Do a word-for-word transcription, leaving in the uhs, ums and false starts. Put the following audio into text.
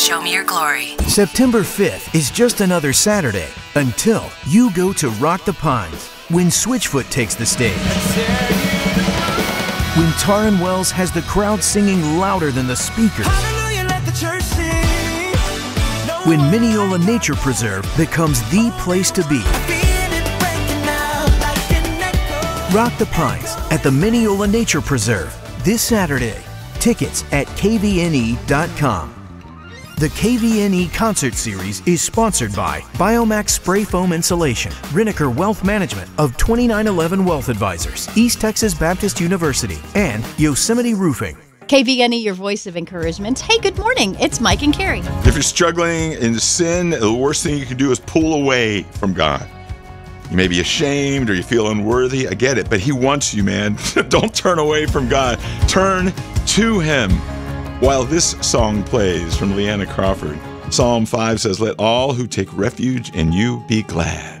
Show Me Your Glory. September fifth is just another Saturday until you go to Rock the Pines when Switchfoot takes the stage. When Taryn Wells has the crowd singing louder than the speakers. When Mineola Nature Preserve becomes the place to be. Rock the Pines at the Mineola Nature Preserve this Saturday. Tickets at K V N E dot com. The K V N E Concert Series is sponsored by Biomax Spray Foam Insulation, Riniker Wealth Management of twenty-nine eleven Wealth Advisors, East Texas Baptist University, and Yosemite Roofing. K V N E, your voice of encouragement. Hey, good morning. It's Mike and Carrie. If you're struggling in sin, the worst thing you can do is pull away from God. You may be ashamed or you feel unworthy. I get it, but He wants you, man. Don't turn away from God. Turn to Him. While this song plays from Leanna Crawford, Psalm five says, "Let all who take refuge in you be glad."